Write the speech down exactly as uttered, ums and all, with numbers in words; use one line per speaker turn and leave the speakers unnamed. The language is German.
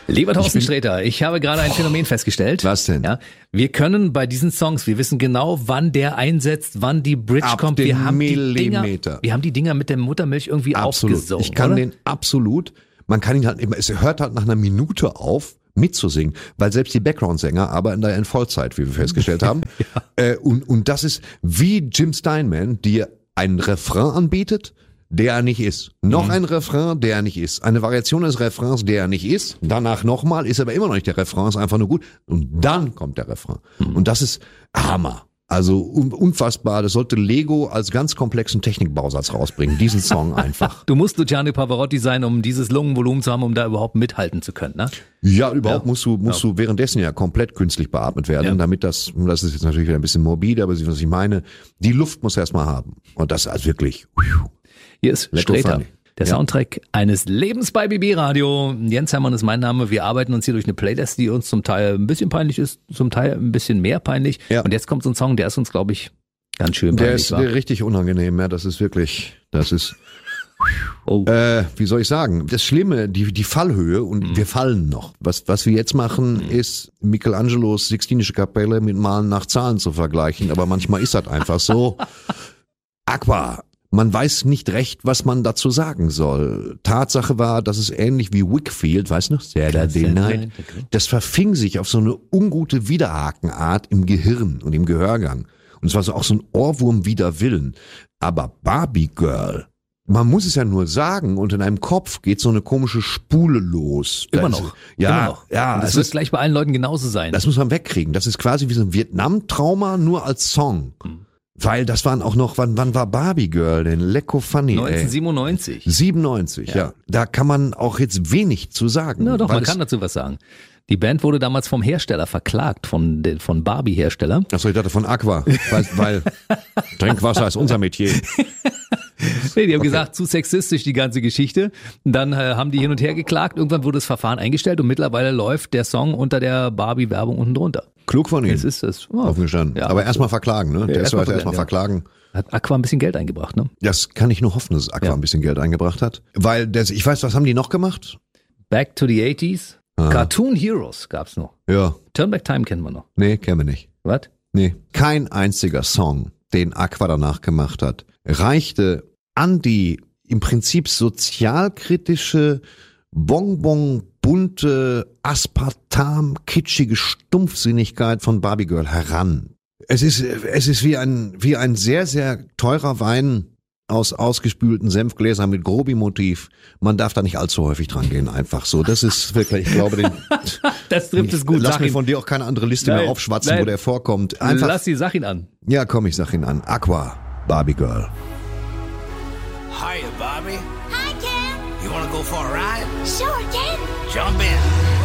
Lieber Thorsten Sträter, ich habe gerade ein Phänomen festgestellt.
Was denn?
Ja, wir können bei diesen Songs, wir wissen genau, wann der einsetzt, wann die Bridge
Ab
kommt.
den
Wir haben die
Millimeter.
Dinger, wir haben die Dinger mit der Muttermilch irgendwie
Absolut.
aufgesogen.
Ich kann
oder?
den absolut, man kann ihn halt immer, es hört halt nach einer Minute auf, mitzusingen, weil selbst die Background-Sänger arbeiten da in Vollzeit, wie wir festgestellt haben.
Ja.
äh, und, und das ist wie Jim Steinman, dir einen Refrain anbietet, der er nicht ist. Noch mhm. ein Refrain, der er nicht ist. Eine Variation des Refrains, der er nicht ist. Danach nochmal, ist aber immer noch nicht der Refrain, ist einfach nur gut. Und dann kommt der Refrain. Mhm. Und das ist Hammer. Also un- unfassbar. Das sollte Lego als ganz komplexen Technikbausatz rausbringen. Diesen Song einfach.
Du musst Luciano Pavarotti sein, um dieses Lungenvolumen zu haben, um da überhaupt mithalten zu können, ne?
Ja, überhaupt
Ja.
musst du musst
Ja.
du währenddessen ja komplett künstlich beatmet werden,
Ja.
damit das, das ist jetzt natürlich wieder ein bisschen morbide, aber was ich meine, die Luft muss erstmal haben. Und das ist also wirklich.
Hier ist
Lecko
Sträter,
funny.
der
Ja.
Soundtrack eines Lebens bei B B Radio. Jens Hermann ist mein Name. Wir arbeiten uns hier durch eine Playlist, die uns zum Teil ein bisschen peinlich ist, zum Teil ein bisschen mehr peinlich.
Ja.
Und jetzt kommt so ein Song, der ist uns, glaube ich, ganz schön
Der
peinlich.
ist
wa?
richtig unangenehm, ja, das ist wirklich, das ist,
Oh.
äh, wie soll ich sagen, das Schlimme, die, die Fallhöhe und
Mhm.
wir fallen noch. Was, was wir jetzt machen,
Mhm.
ist Michelangelos Sixtinische Kapelle mit Malen nach Zahlen zu vergleichen, aber manchmal ist das einfach so. Aqua. Man weiß nicht recht, was man dazu sagen soll. Tatsache war, dass es ähnlich wie Wickfield, weißt du noch? Saturday Night. Das verfing sich auf so eine ungute Widerhakenart im Gehirn und im Gehörgang. Und es war so auch so ein Ohrwurm wider Willen. Aber Barbie Girl, man muss es ja nur sagen, und in einem Kopf geht so eine komische Spule los.
Immer
Das
noch.
ist- Ja,
Immer noch.
ja.
Und das
es
wird
ist,
gleich bei allen Leuten genauso sein.
das muss man wegkriegen. Das ist quasi wie so ein Vietnam-Trauma, nur als Song.
Mhm.
Weil das waren auch noch, wann, wann war Barbie Girl denn? Lecko funny, ey.
neunzehnhundertsiebenundneunzig.
siebenundneunzig, ja.
Ja.
Da kann man auch jetzt wenig zu sagen.
Na doch,
weil
man
es-
kann dazu was sagen. Die Band wurde damals vom Hersteller verklagt, von, den- von Barbie-Hersteller.
Achso, ich dachte von Aqua, weil, weil Trinkwasser ist unser Metier.
Nee, die haben gesagt, zu sexistisch die ganze Geschichte. Und dann äh, haben die hin und her geklagt. Irgendwann wurde das Verfahren eingestellt und mittlerweile läuft der Song unter der Barbie-Werbung unten drunter.
Klug von ihm.
Es ist es. Oh.
Offen gestanden.
Ja,
Aber
so.
erstmal verklagen, ne? Der
erst
ist
mal
heute erstmal
verklagen,
verklagen.
Hat Aqua ein bisschen Geld eingebracht, ne?
Das kann ich nur hoffen, dass Aqua
Ja.
ein bisschen Geld eingebracht hat. Weil, das, ich weiß, was haben die noch gemacht?
Back to the eighties.
Ah.
Cartoon Heroes gab's noch.
Ja.
Turn Back Time kennen wir noch.
Nee, kennen wir nicht.
Was?
Nee. Kein einziger Song, den Aqua danach gemacht hat, reichte an die im Prinzip sozialkritische, bonbon, bunte, aspartam, kitschige Stumpfsinnigkeit von Barbie Girl heran. Es ist, es ist wie ein, wie ein sehr, sehr teurer Wein aus ausgespülten Senfgläsern mit Grobi-Motiv. Man darf da nicht allzu häufig dran gehen, einfach so. Das ist wirklich, ich glaube, den,
Das trifft es gut.
lass
Sag
mir
ihn.
von dir auch keine andere Liste
Nein,
mehr aufschwatzen,
nein.
wo der vorkommt. Einfach,
Lass die Sache ihn an.
ja, komm, ich sag ihn an. Aqua, Barbie Girl.
Hiya, Bobby.
Hi, Ken.
You wanna go for a ride?
Sure, Ken.
Jump in.